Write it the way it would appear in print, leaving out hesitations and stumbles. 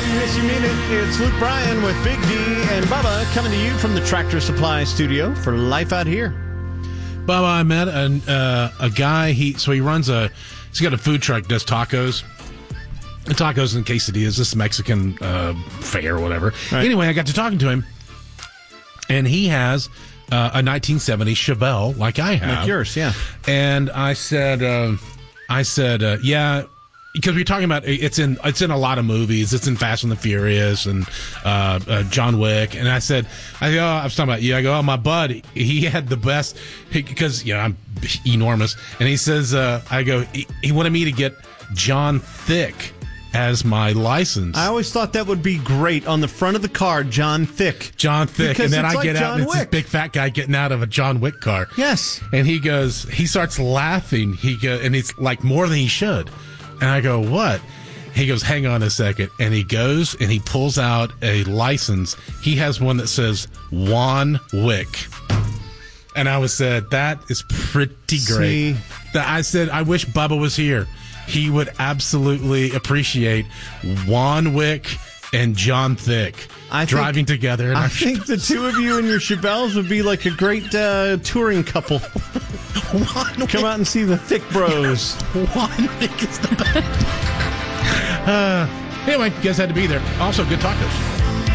Yes, you mean it. It's Luke Bryan with Big D and Bubba coming to you from the Tractor Supply Studio for Life Out Here. Bubba, I met a guy. He's got a food truck, does tacos. Tacos and quesadillas, this Mexican fare or whatever. Right. Anyway, I got to talking to him, and he has a 1970 Chevelle like I have. Like yours, yeah. And I said, yeah, because we're talking about it's in a lot of movies. It's in Fast and the Furious and John Wick. And I was talking about you. I go, oh, my bud, he had the best because I'm enormous. And he says, he wanted me to get John Thick as my license. I always thought that would be great on the front of the car, John Thick. John Thick. Because and then I like get out John and it's Wick. this big fat guy getting out of a John Wick car. Yes. And he starts laughing. And it's like more than he should. And I go, what? He goes, hang on a second. And he goes and he pulls out a license. He has one that says Juan Wick. And I said, that is pretty great. I said, I wish Bubba was here. He would absolutely appreciate Juan Wick and John Thick driving together. I think the two of you and your Chevelles would be like a great touring couple. Come out and see the Thick Bros. Juan Wick is the best. Anyway, you guys had to be there. Also, good tacos.